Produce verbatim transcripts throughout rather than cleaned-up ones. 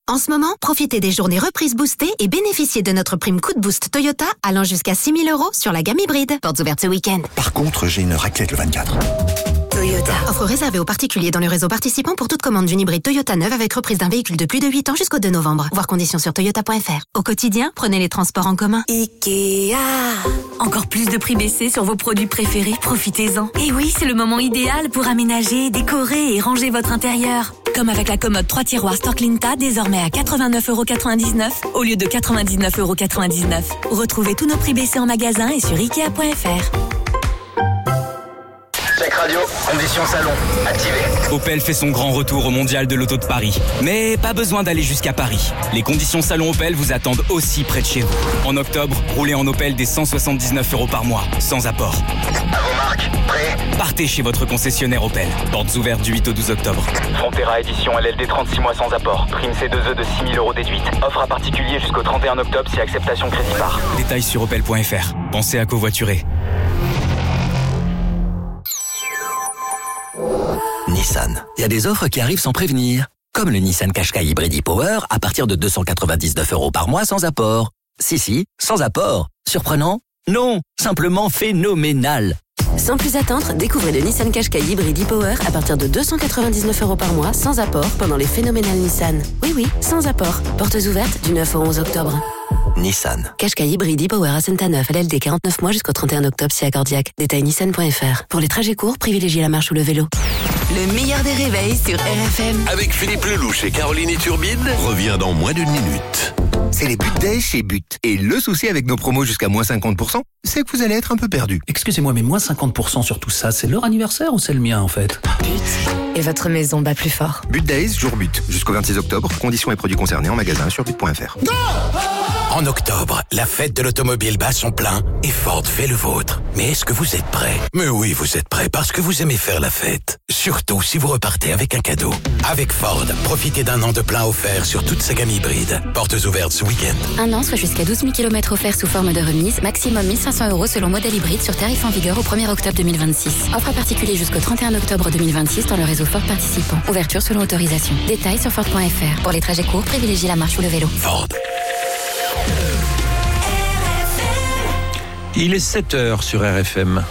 En ce moment, profitez des journées reprises boostées et bénéficiez de notre prime coup de boost Toyota allant jusqu'à six mille euros sur la gamme hybride. Portes ouvertes ce week-end. Par contre, j'ai une raclette le vingt-quatre. Toyota. Offre réservée aux particuliers dans le réseau participant pour toute commande d'une hybride Toyota neuve avec reprise d'un véhicule de plus de huit ans jusqu'au deux novembre. Voir conditions sur toyota point f r. Au quotidien, prenez les transports en commun. Ikea. Encore plus de prix baissés sur vos produits préférés, profitez-en. Et oui, c'est le moment idéal pour aménager, décorer et ranger votre intérieur. Comme avec la commode trois tiroirs Storklinta, désormais à quatre-vingt-neuf euros quatre-vingt-dix-neuf au lieu de quatre-vingt-dix-neuf euros quatre-vingt-dix-neuf. Retrouvez tous nos prix baissés en magasin et sur ikea point f r. Check radio, conditions salon, activé. Opel fait son grand retour au Mondial de l'Auto de Paris. Mais pas besoin d'aller jusqu'à Paris. Les conditions salon Opel vous attendent aussi près de chez vous. En octobre, roulez en Opel des cent soixante-dix-neuf euros par mois, sans apport. À vos marques, prêts ? Partez chez votre concessionnaire Opel. Portes ouvertes du huit au douze octobre. Frontera édition L L D trente-six mois sans apport. Prime C deux E de six mille euros déduite. Offre à particulier jusqu'au trente et un octobre si acceptation crédit par. Détails sur opel point f r. Pensez à covoiturer. Nissan. Il y a des offres qui arrivent sans prévenir. Comme le Nissan Qashqai Hybrid e-Power à partir de deux cent quatre-vingt-dix-neuf euros par mois sans apport. Si, si, sans apport. Surprenant ? Non, simplement phénoménal. Sans plus attendre, découvrez le Nissan Qashqai Hybrid e-Power à partir de deux cent quatre-vingt-dix-neuf euros par mois sans apport pendant les phénoménales Nissan. Oui, oui, sans apport. Portes ouvertes du neuf au onze octobre. Nissan. Qashqai Hybrid e-Power à Saint-Aneuf, L L D quarante-neuf mois jusqu'au trente et un octobre si accordiaque. Détail nissan point f r. Pour les trajets courts, privilégiez la marche ou le vélo. Le meilleur des réveils sur R F M. Avec Philippe Lelouch et Caroline Turbide, revient dans moins d'une minute. C'est les But Days chez But. Et le souci avec nos promos jusqu'à moins cinquante pour cent, c'est que vous allez être un peu perdu. Excusez-moi, mais moins cinquante pour cent sur tout ça, c'est leur anniversaire ou c'est le mien en fait ? But. Et votre maison bat plus fort. But Days, jour But. Jusqu'au vingt-six octobre, conditions et produits concernés en magasin sur but point f r. En octobre, la fête de l'automobile bat son plein et Ford fait le vôtre. Mais est-ce que vous êtes prêts ? Mais oui, vous êtes prêts parce que vous aimez faire la fête. Surtout si vous repartez avec un cadeau. Avec Ford, profitez d'un an de plein offert sur toute sa gamme hybride. Portes ouvertes ce week-end. Un an, soit jusqu'à douze mille kilomètres offerts sous forme de remise, maximum mille cinq cents euros selon modèle hybride sur tarif en vigueur au premier octobre deux mille vingt-six. Offre à particulier jusqu'au trente et un octobre deux mille vingt-six dans le réseau Ford participant. Ouverture selon autorisation. Détails sur ford point f r. Pour les trajets courts, privilégiez la marche ou le vélo. Ford. Il est sept heures sur R F M.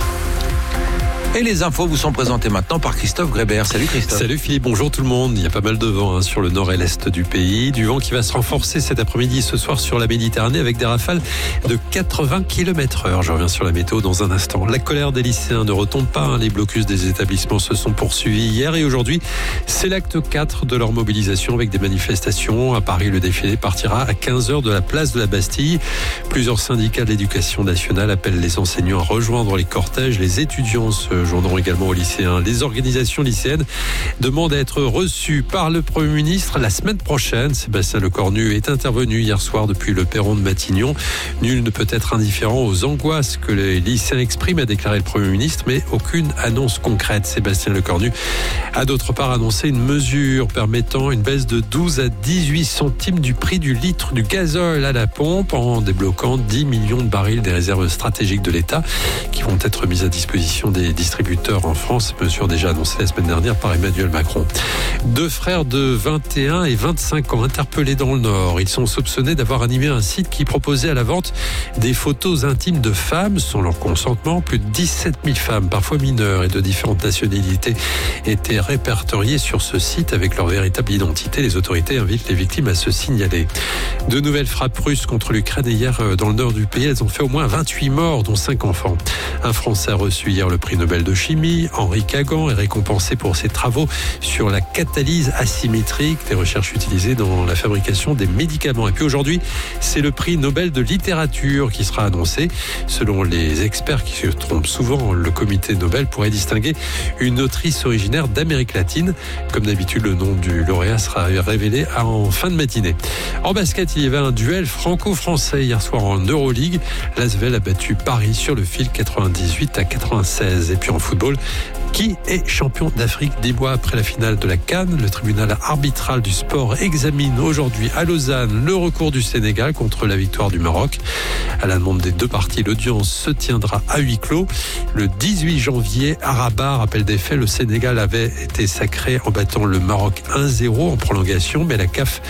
Et les infos vous sont présentées maintenant par Christophe Grébert. Salut Christophe. Salut Philippe, bonjour tout le monde. Il y a pas mal de vent hein, sur le nord et l'est du pays. Du vent qui va se renforcer cet après-midi et ce soir sur la Méditerranée avec des rafales de quatre-vingts kilomètres heure. Je reviens sur la météo dans un instant. La colère des lycéens ne retombe pas. Hein. Les blocus des établissements se sont poursuivis hier et aujourd'hui. C'est l'acte quatre de leur mobilisation avec des manifestations. À Paris, le défilé partira à quinze heures de la place de la Bastille. Plusieurs syndicats de l'éducation nationale appellent les enseignants à rejoindre les cortèges. Les étudiants se joindront également aux lycéens. Les organisations lycéennes demandent à être reçues par le Premier ministre la semaine prochaine. Sébastien Lecornu est intervenu hier soir depuis le perron de Matignon. Nul ne peut être indifférent aux angoisses que les lycéens expriment, a déclaré le Premier ministre, mais aucune annonce concrète. Sébastien Lecornu a d'autre part annoncé une mesure permettant une baisse de douze à dix-huit centimes du prix du litre du gazole à la pompe en débloquant dix millions de barils des réserves stratégiques de l'État qui vont être mises à disposition des distributeurs en France, mesure déjà annoncée la semaine dernière par Emmanuel Macron. Deux frères de vingt et un et vingt-cinq ans interpellés dans le Nord. Ils sont soupçonnés d'avoir animé un site qui proposait à la vente des photos intimes de femmes sans leur consentement. Plus de dix-sept mille femmes, parfois mineures et de différentes nationalités, étaient répertoriées sur ce site avec leur véritable identité. Les autorités invitent les victimes à se signaler. De nouvelles frappes russes contre l'Ukraine hier dans le nord du pays. Elles ont fait au moins vingt-huit morts, dont cinq enfants. Un Français a reçu hier le prix Nobel de chimie. Henri Kagan est récompensé pour ses travaux sur la catalyse asymétrique, des recherches utilisées dans la fabrication des médicaments. Et puis aujourd'hui, c'est le prix Nobel de littérature qui sera annoncé. Selon les experts qui se trompent souvent, le comité Nobel pourrait distinguer une autrice originaire d'Amérique latine. Comme d'habitude, le nom du lauréat sera révélé en fin de matinée. En basket, il y avait un duel franco-français hier soir en Euroleague. L'Asvel a battu Paris sur le fil quatre-vingt-dix-huit à quatre-vingt-seize. Et puis en football, qui est champion d'Afrique dix mois après la finale de la CAN? Le tribunal arbitral du sport examine aujourd'hui à Lausanne le recours du Sénégal contre la victoire du Maroc. À la demande des deux parties, l'audience se tiendra à huis clos. Le dix-huit janvier, à Rabat, rappel des faits, le Sénégal avait été sacré en battant le Maroc un zéro en prolongation, mais la C A F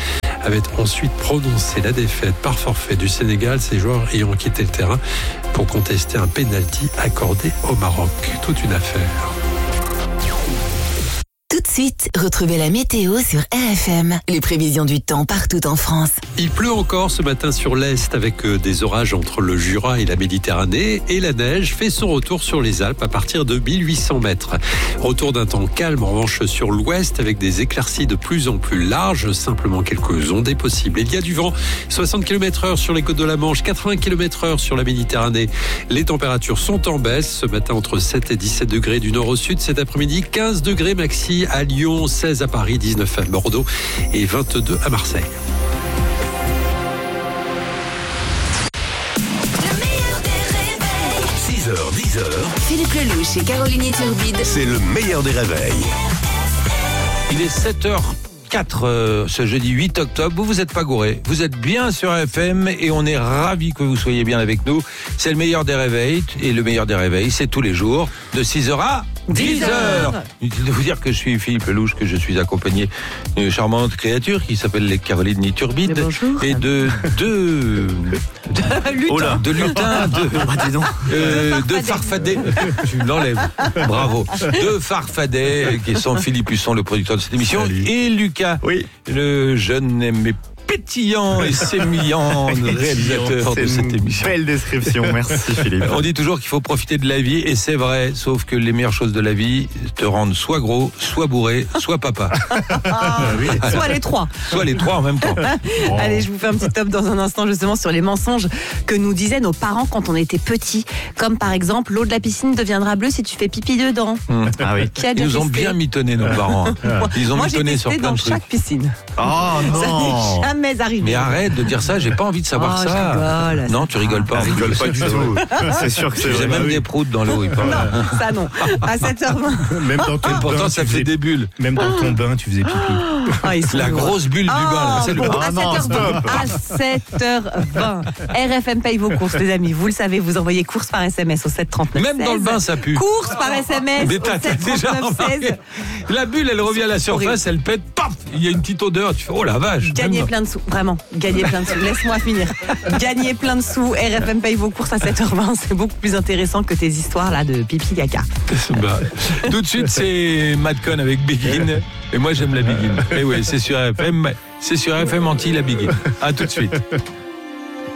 avait ensuite prononcé la défaite par forfait du Sénégal, ces joueurs ayant quitté le terrain pour contester un pénalty accordé au Maroc. Toute une affaire. Tout de suite, retrouvez la météo sur R F M. Les prévisions du temps partout en France. Il pleut encore ce matin sur l'Est avec des orages entre le Jura et la Méditerranée et la neige fait son retour sur les Alpes à partir de mille huit cents mètres. Retour d'un temps calme en revanche sur l'Ouest avec des éclaircies de plus en plus larges, simplement quelques ondées possibles. Il y a du vent, soixante kilomètres heure sur les côtes de la Manche, quatre-vingts kilomètres heure sur la Méditerranée. Les températures sont en baisse ce matin entre sept et dix-sept degrés du nord au sud. Cet après-midi, quinze degrés maxi à Lyon, seize à Paris, dix-neuf à Bordeaux et vingt-deux à Marseille. six heures, dix heures. Philippe Lelouch et Caroline Turbide. C'est le meilleur des réveils. Il est sept heures quatre euh, ce jeudi huit octobre. Vous vous êtes pas gouré. Vous êtes bien sur R F M et on est ravis que vous soyez bien avec nous. C'est le meilleur des réveils et le meilleur des réveils, c'est tous les jours de six heures à dix heures. Inutile de vous dire que je suis Philippe Lelouch, que je suis accompagné d'une charmante créature qui s'appelle les Caroline Niturbide et de deux oh là. de lutins, de, ah, dis donc. Euh, de farfadets. Tu l'enlèves. Bravo. De farfadets qui sont Philippe Husson, le producteur de cette émission, Salut. Et Lucas, oui. le jeune mais pétillant et sémillant réalisateur de cette émission. Belle description, merci Philippe. On dit toujours qu'il faut profiter de la vie et c'est vrai, sauf que les meilleures choses de la vie te rendent soit gros, soit bourré, soit papa. Ah, oui. Soit les trois. Soit les trois en même temps. Oh. Allez, je vous fais un petit top dans un instant justement sur les mensonges que nous disaient nos parents quand on était petits. Comme par exemple, l'eau de la piscine deviendra bleue si tu fais pipi dedans. Mmh. Ah oui. Qui a Ils nous ont bien mitonné nos parents. Ils ont Moi, mitonné sur plein dans de trucs. chaque piscine. Oh non. Ça n'est jamais arrivé. Mais arrête de dire ça, j'ai pas envie de savoir oh, ça. Rigole, non, tu rigoles pas. Ah, rigole pas du tout. C'est sûr que c'est J'ai vrai. même des proutes dans l'eau. Non, ça non. À sept heures vingt. Même dans ton pourtant, bain, ça fait faisais... des bulles. Même dans ton bain, tu faisais pipi. Oh, la grosse bulle oh, du bain. Là. C'est bon, le... à, non, sept heures vingt, à sept heures vingt. R F M paye vos courses, les amis. Vous le savez, vous envoyez courses par S M S au sept trente-neuf Même seize. dans le bain, ça pue. Courses par S M S Mais au t'as, t'as sept trente-neuf seize. La bulle, elle revient à la surface, elle pète, paf, il y a une petite odeur. Tu fais, oh la vache. Gagnez plein de sous, vraiment. Gagnez plein de sous. Laisse-moi finir. Gagnez plein de sous. R F M paye vos courses à sept heures vingt. C'est beaucoup plus intéressant que tes histoires là de pipi caca. Bah, tout de suite, c'est Madcon avec Begin. Et moi, j'aime la Begin. Et oui, c'est sur R F M. C'est sur R F M anti la Begin. À tout de suite.